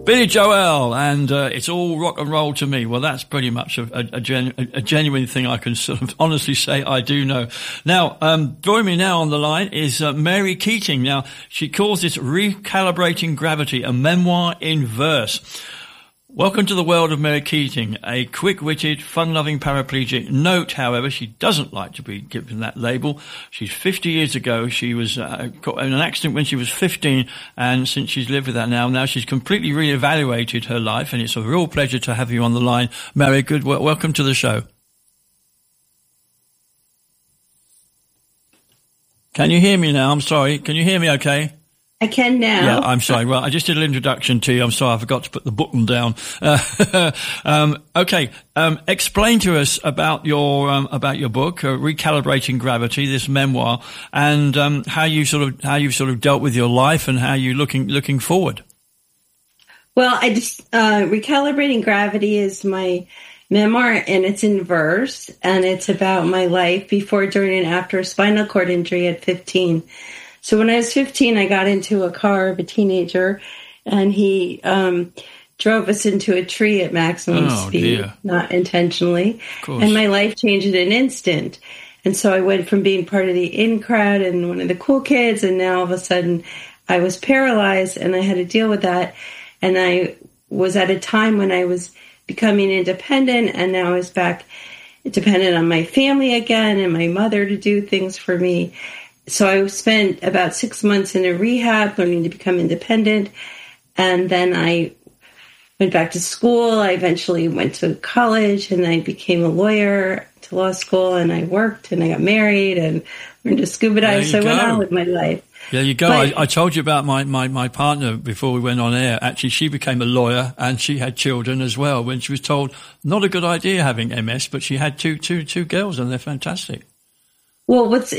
Billy Joel, and it's all rock and roll to me. Well, that's pretty much a genuine thing I can sort of honestly say I do know. Now, joining me now on the line is Mary Keating. Now, she calls this Recalibrating Gravity, a memoir in verse. Welcome to the world of Mary Keating, a quick-witted, fun-loving paraplegic. Note, however, she doesn't like to be given that label. She's 50 years ago. She was got in an accident when she was 15, and since she's lived with that now she's completely reevaluated her life, and it's a real pleasure to have you on the line. Mary, welcome to the show. Can you hear me now? I'm sorry. Can you hear me okay? I can now. Yeah, I'm sorry. Well, I just did an introduction to you. I'm sorry, I forgot to put the button down. Okay. Explain to us about your book, Recalibrating Gravity, this memoir, and how you've sort of dealt with your life and how you're looking forward. Well, Recalibrating Gravity is my memoir, and it's in verse, and it's about my life before, during, and after a spinal cord injury at 15. So when I was 15, I got into a car of a teenager, and he drove us into a tree at maximum speed, dear. Not intentionally. And my life changed in an instant. And so I went from being part of the in crowd and one of the cool kids, and now all of a sudden I was paralyzed, and I had to deal with that. And I was at a time when I was becoming independent, and now I was back dependent on my family again and my mother to do things for me. So I spent about 6 months in a rehab learning to become independent. And then I went back to school. I eventually went to college, and I became a lawyer to law school, and I worked, and I got married and learned to scuba dive. So I went on with my life. There you go. I told you about my partner before we went on air. Actually, she became a lawyer, and she had children as well when she was told not a good idea having MS, but she had two girls, and they're fantastic. Well, what's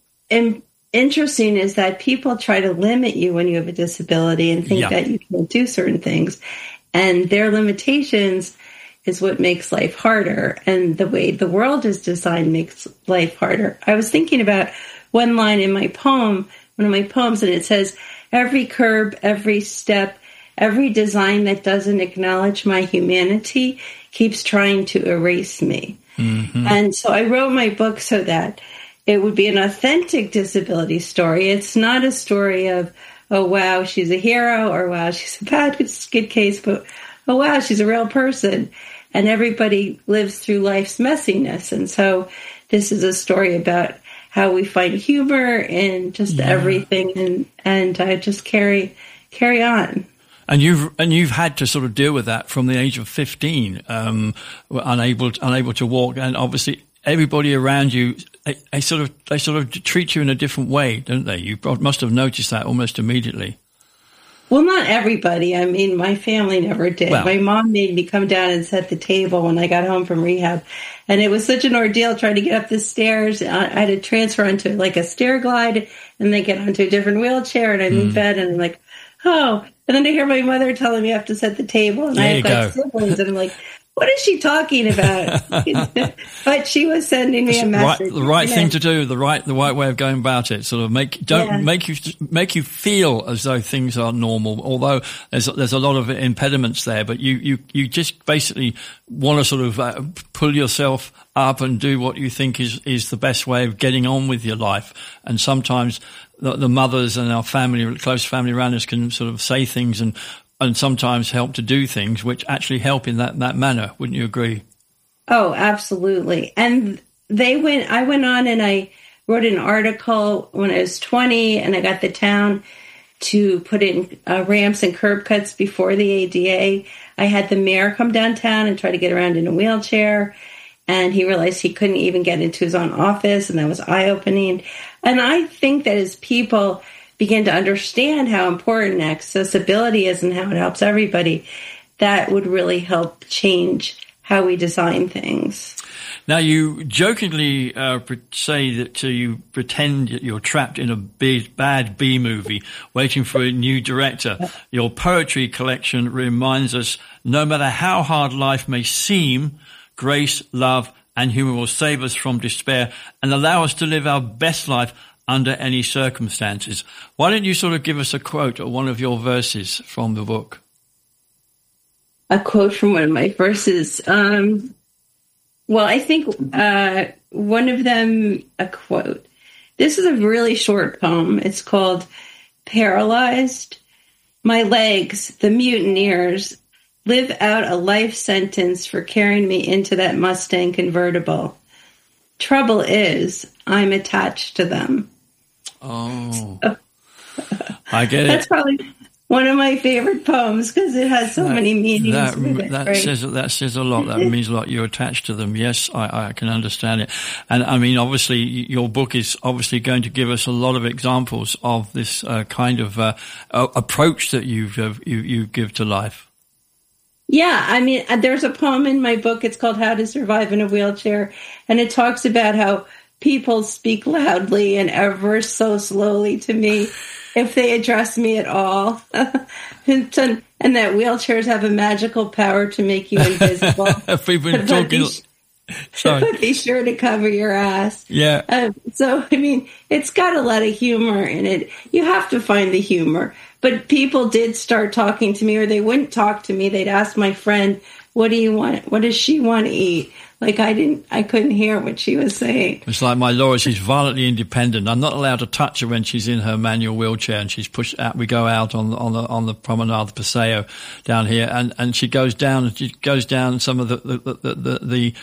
interesting is that people try to limit you when you have a disability and think that you can't do certain things. And their limitations is what makes life harder. And the way the world is designed makes life harder. I was thinking about one line in my poem, one of my poems, and it says, "Every curb, every step, every design that doesn't acknowledge my humanity keeps trying to erase me." Mm-hmm. And so I wrote my book so that it would be an authentic disability story. It's not a story of, oh, wow, she's a hero, or wow, she's a bad good case, but oh, wow, she's a real person. And everybody lives through life's messiness. And so this is a story about how we find humor in just everything and just carry on. And you've had to sort of deal with that from the age of 15, unable to walk, and obviously everybody around you, they sort of treat you in a different way, don't they? You must have noticed that almost immediately. Well, not everybody. I mean, my family never did. Well, my mom made me come down and set the table when I got home from rehab. And it was such an ordeal trying to get up the stairs. I had to transfer onto like a stair glide and then get onto a different wheelchair, and I'm in bed, and I'm like, oh. And then I hear my mother telling me I have to set the table, and I've got siblings, and I'm like, what is she talking about? But she was sending me a message. The right thing to do, the right way of going about it. Sort of make you feel as though things are normal. Although there's a lot of impediments there, but you just basically want to sort of pull yourself up and do what you think is the best way of getting on with your life. And sometimes the mothers and our family, close family around us, can sort of say things and sometimes help to do things which actually help in that manner. Wouldn't you agree? Oh, absolutely. And I went on and I wrote an article when I was 20, and I got the town to put in ramps and curb cuts before the ADA. I had the mayor come downtown and try to get around in a wheelchair, and he realized he couldn't even get into his own office, and that was eye-opening. And I think that as people begin to understand how important accessibility is and how it helps everybody, that would really help change how we design things. Now, you jokingly say that you pretend that you're trapped in a bad B-movie waiting for a new director. Your poetry collection reminds us, no matter how hard life may seem, grace, love, and humor will save us from despair and allow us to live our best life under any circumstances. Why don't you sort of give us a quote or one of your verses from the book? a quote from one of my verses. Well, I think one of them, a quote. This is a really short poem. It's called Paralyzed. My legs, the mutineers, live out a life sentence for carrying me into that Mustang convertible. Trouble is, I'm attached to them. Oh, I get it. That's probably one of my favorite poems because it has so many meanings. That says a lot. That means a lot. You're attached to them. Yes, I can understand it. And I mean, obviously, your book is obviously going to give us a lot of examples of this kind of approach that you give to life. Yeah, I mean, there's a poem in my book. It's called How to Survive in a Wheelchair. And it talks about how people speak loudly and ever so slowly to me if they address me at all. And that wheelchairs have a magical power to make you invisible. We've been talking... Sorry. Be sure to cover your ass. Yeah. So, I mean, it's got a lot of humor in it. You have to find the humor. But people did start talking to me, or they wouldn't talk to me. They'd ask my friend, what do you want? What does she want to eat? Like I couldn't hear what she was saying. It's like my Laura, she's violently independent. I'm not allowed to touch her when she's in her manual wheelchair and she's pushed out. We go out on the Promenade de Paseo down here and she goes down some of the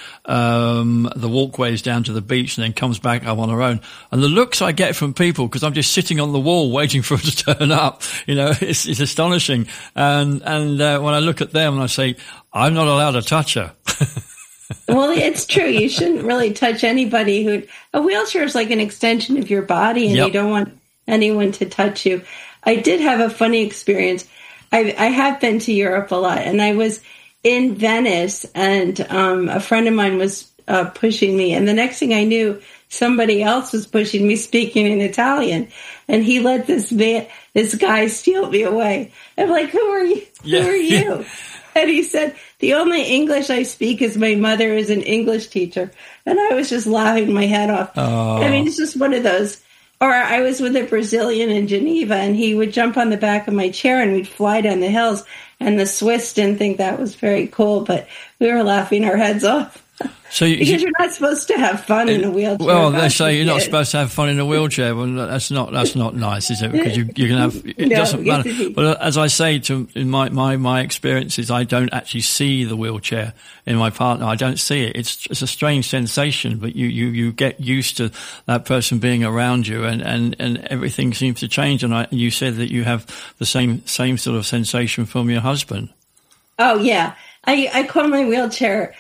walkways down to the beach and then comes back up on her own. And the looks I get from people, because I'm just sitting on the wall waiting for her to turn up, it's astonishing. And when I look at them and I say, I'm not allowed to touch her. Well, it's true. You shouldn't really touch anybody a wheelchair is like an extension of your body and You don't want anyone to touch you. I did have a funny experience. I have been to Europe a lot, and I was in Venice and a friend of mine was pushing me. And the next thing I knew, somebody else was pushing me speaking in Italian, and he let this guy steal me away. I'm like, who are you? Yeah. Who are you? And he said, the only English I speak is my mother is an English teacher. And I was just laughing my head off. Oh. I mean, it's just one of those. Or I was with a Brazilian in Geneva, and he would jump on the back of my chair and we'd fly down the hills. And the Swiss didn't think that was very cool, but we were laughing our heads off. Because you're not supposed to have fun in a wheelchair. Well, they say you're not supposed to have fun in a wheelchair. Well, that's not nice, is it? Because you can have. It doesn't matter. But as I say, in my experiences, I don't actually see the wheelchair in my partner. I don't see it. It's a strange sensation, but you get used to that person being around you, and everything seems to change. And you said that you have the same sort of sensation from your husband. Oh yeah, I call my wheelchair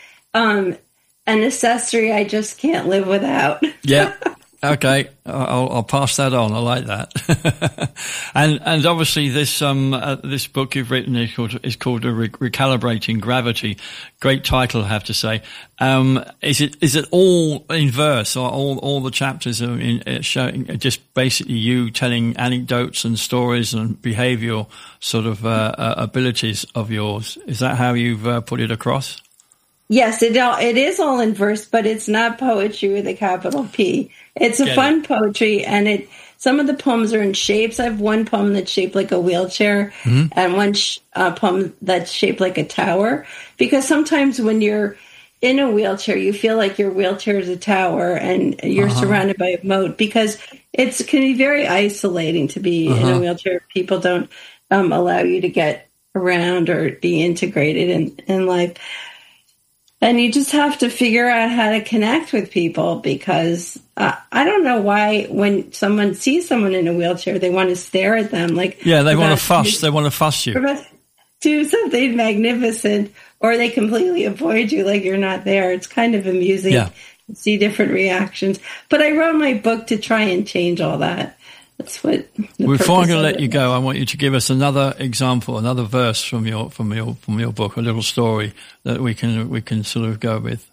an accessory I just can't live without. Yeah. Okay. I'll pass that on. I like that. and obviously this book you've written is called Recalibrating Gravity. Great title, I have to say. Is it all in verse, or all the chapters are showing just basically you telling anecdotes and stories and behavioral sort of, abilities of yours? Is that how you've put it across? Yes, it is all in verse, but it's not poetry with a capital P. It's a fun poetry, and some of the poems are in shapes. I have one poem that's shaped like a wheelchair, and one poem that's shaped like a tower. Because sometimes when you're in a wheelchair, you feel like your wheelchair is a tower, and you're surrounded by a moat. Because it can be very isolating to be in a wheelchair. People don't allow you to get around or be integrated in life. And you just have to figure out how to connect with people, because I don't know why when someone sees someone in a wheelchair, they want to stare at them. They want to fuss. They want to fuss you. Do something magnificent, or they completely avoid you like you're not there. It's kind of amusing to see different reactions. But I wrote my book to try and change all that. That's what. Before I'm going to let you go, I want you to give us another example, another verse from your book, a little story that we can sort of go with.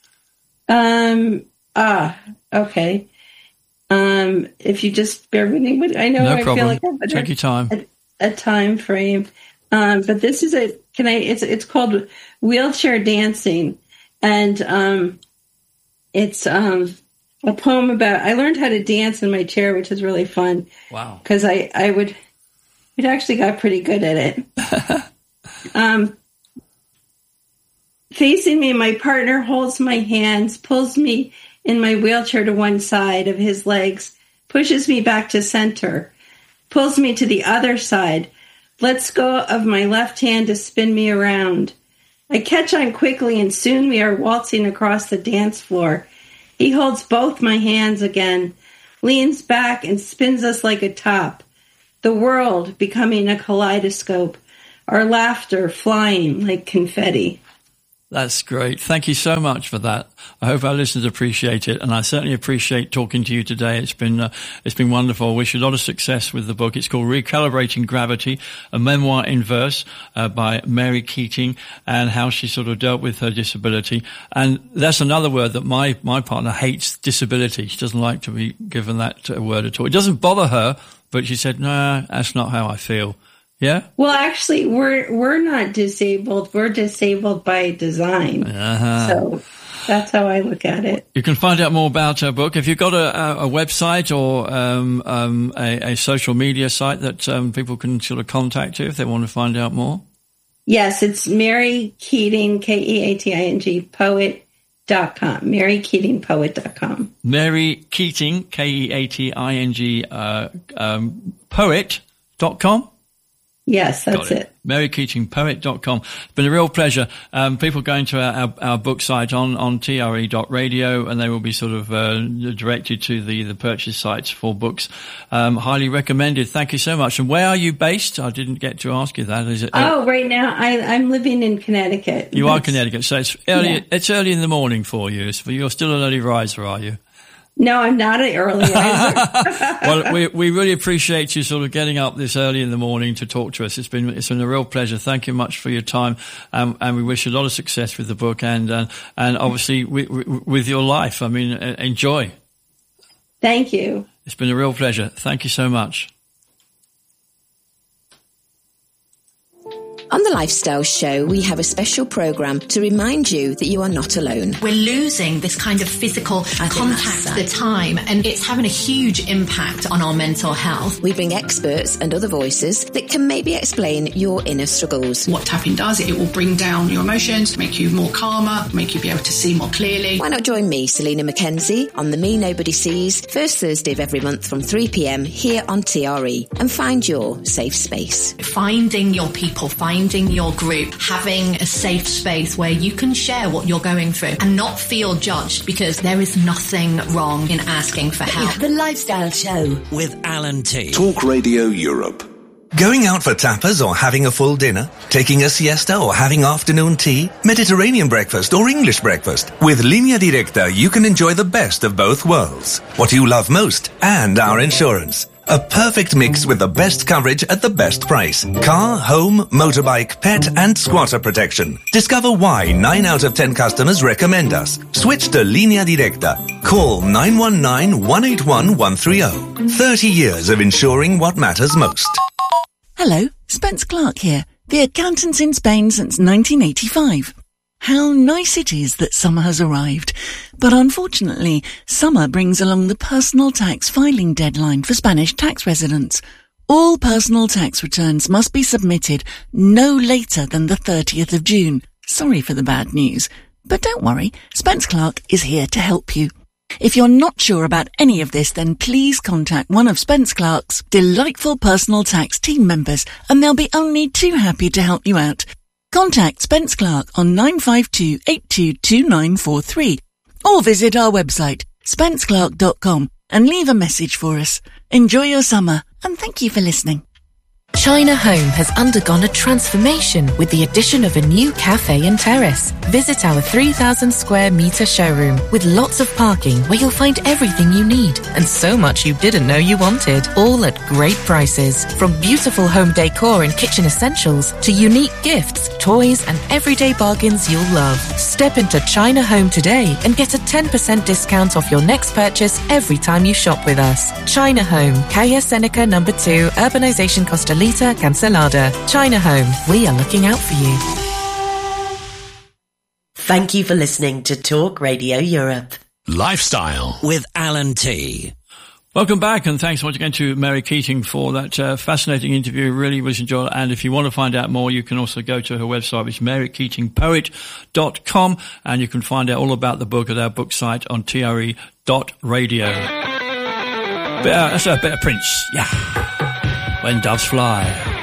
Okay. If you just bear with me, I know no problem. Feel like I'm take your time. A time frame. But this is it's called Wheelchair Dancing, and it's a poem about, I learned how to dance in my chair, which is really fun. Wow. Because it actually got pretty good at it. Facing me, my partner holds my hands, pulls me in my wheelchair to one side of his legs, pushes me back to center, pulls me to the other side, lets go of my left hand to spin me around. I catch on quickly, and soon we are waltzing across the dance floor. He holds both my hands again, leans back and spins us like a top, the world becoming a kaleidoscope, our laughter flying like confetti. That's great. Thank you so much for that. I hope our listeners appreciate it, and I certainly appreciate talking to you today. It's been wonderful. I wish you a lot of success with the book. It's called Recalibrating Gravity, a memoir in verse by Mary Keating, and how she sort of dealt with her disability. And that's another word that my partner hates, disability. She doesn't like to be given that word at all. It doesn't bother her, but she said, "No, that's not how I feel." Yeah? Well, actually, we're not disabled. We're disabled by design. So that's how I look at it. You can find out more about her book. Have you got a website or a social media site that people can sort of contact you if they want to find out more? Yes, it's Mary Keating, Keating, poet.com. MaryKeatingPoet.com. Mary Keating, Keating, poet.com? Yes, that's it. MaryKeatingPoet.com. It's been a real pleasure. People going to our book site on TRE.radio, and they will be sort of directed to the purchase sites for books. Highly recommended. Thank you so much. And where are you based? I didn't get to ask you that. Is it? Right now I'm living in Connecticut. You are Connecticut, so it's early. Yeah. It's early in the morning for you. You're still an early riser, are you? No, I'm not an early riser. Well, we really appreciate you sort of getting up this early in the morning to talk to us. It's been a real pleasure. Thank you much for your time, and we wish you a lot of success with the book and obviously with your life. I mean, enjoy. Thank you. It's been a real pleasure. Thank you so much. On the Lifestyle Show, we have a special program to remind you that you are not alone. We're losing this kind of physical contact, the time, and it's having a huge impact on our mental health. We bring experts and other voices that can maybe explain your inner struggles. What tapping does, it will bring down your emotions, make you more calmer, make you be able to see more clearly. Why not join me, Selena Mackenzie, on the Me Nobody Sees, first Thursday of every month from 3 p.m. here on TRE, and find your safe space. Finding your people, finding your group, having a safe space where you can share what you're going through and not feel judged, because there is nothing wrong in asking for help. The Lifestyle Show with Alan T. Talk Radio Europe. Going out for tapas or having a full dinner? Taking a siesta or having afternoon tea? Mediterranean breakfast or English breakfast? With Línea Directa, you can enjoy the best of both worlds. What you love most and our insurance. A perfect mix with the best coverage at the best price. Car, home, motorbike, pet and squatter protection. Discover why 9 out of 10 customers recommend us. Switch to Línea Directa. Call 919-181-130. 30 years of insuring what matters most. Hello, Spence Clark here, the accountants in Spain since 1985. How nice it is that summer has arrived. But unfortunately, summer brings along the personal tax filing deadline for Spanish tax residents. All personal tax returns must be submitted no later than the 30th of June. Sorry for the bad news. But don't worry, Spence Clark is here to help you. If you're not sure about any of this, then please contact one of Spence Clark's delightful personal tax team members, and they'll be only too happy to help you out. Contact Spence Clark on 952-822943 or visit our website, spenceclark.com, and leave a message for us. Enjoy your summer, and thank you for listening. China Home has undergone a transformation with the addition of a new cafe and terrace. Visit our 3,000 square metre showroom with lots of parking where you'll find everything you need and so much you didn't know you wanted, all at great prices. From beautiful home decor and kitchen essentials to unique gifts, toys and everyday bargains you'll love. Step into China Home today and get a 10% discount off your next purchase every time you shop with us. China Home, Calle Seneca No. 2, Urbanization Costa Rica, Cancelada. China Home, we are looking out for you. Thank you for listening to Talk Radio Europe. Lifestyle with Alan T. Welcome back, and thanks once again to Mary Keating for that fascinating interview. Really was enjoyable. And if you want to find out more, you can also go to her website, which is marykeatingpoet.com, and you can find out all about the book at our book site on tre.radio. That's a bit of Prince, yeah. When Doves Fly.